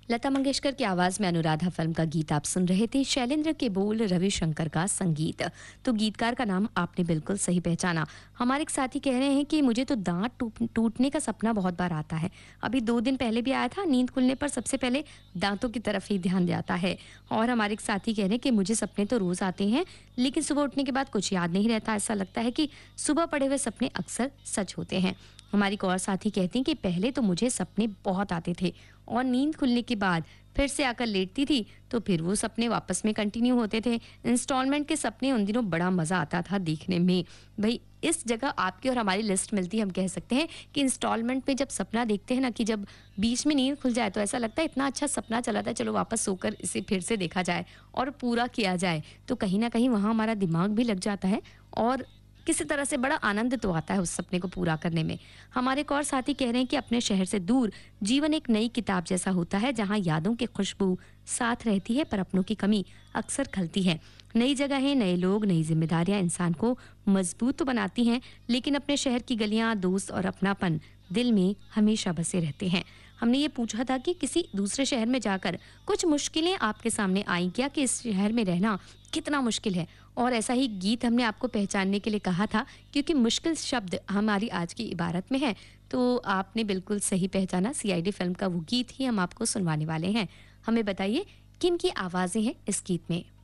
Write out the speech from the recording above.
लता मंगेशकर की आवाज में अनुराधा फिल्म का गीत आप सुन रहे थे। शैलेंद्र के बोल, रविशंकर का संगीत। तो गीतकार का नाम आपने बिल्कुल सही पहचाना। हमारे एक साथी कह रहे हैं कि मुझे तो दांत टूटने का सपना बहुत बार आता है। अभी 2 दिन पहले भी आया था। नींद खुलने पर सबसे पहले दांतों की तरफ ही ध्यान जाता है। और हमारे एक साथी कह रहे हैं कि मुझे सपने तो रोज आते हैं, लेकिन सुबह उठने के बाद कुछ याद नहीं रहता। ऐसा लगता है कि सुबह पड़े हुए सपने अक्सर सच होते हैं। हमारी एक और साथी कहती हैं कि पहले तो मुझे सपने बहुत आते थे और नींद खुलने के बाद फिर से आकर लेटती थी तो फिर वो सपने वापस में कंटिन्यू होते थे। इंस्टॉलमेंट के सपने उन दिनों बड़ा मजा आता था देखने में। भाई इस जगह आपकी और हमारी लिस्ट मिलती है। हम कह सकते हैं कि इंस्टॉलमेंट में जब सपना देखते हैं ना, कि जब बीच में नींद खुल जाए तो ऐसा लगता है इतना अच्छा सपना चला था, चलो वापस सोकर इसे फिर से देखा जाए और पूरा किया जाए। तो कहीं ना कहीं वहाँ हमारा दिमाग भी लग जाता है और किसी तरह से बड़ा आनंद तो आता है उस सपने को पूरा करने में। हमारे एक और साथी कह रहे हैं कि अपने शहर से दूर जीवन एक नई किताब जैसा होता है, जहां यादों की खुशबू साथ रहती है पर अपनों की कमी अक्सर खलती है। नई जगहें, नए लोग, नई जिम्मेदारियां इंसान को मजबूत तो बनाती हैं, लेकिन अपने शहर की गलियां, दोस्त और अपनापन दिल में हमेशा बसे रहते हैं। हमने ये पूछा था कि किसी दूसरे शहर में जाकर कुछ मुश्किलें आपके सामने आई क्या, कि इस शहर में रहना कितना मुश्किल है। और ऐसा ही गीत हमने आपको पहचानने के लिए कहा था, क्योंकि मुश्किल शब्द हमारी आज की इबारत में है। तो आपने बिल्कुल सही पहचाना। सीआईडी फिल्म का वो गीत ही हम आपको सुनवाने वाले हैं। हमें बताइए किन की आवाजें हैं इस गीत में।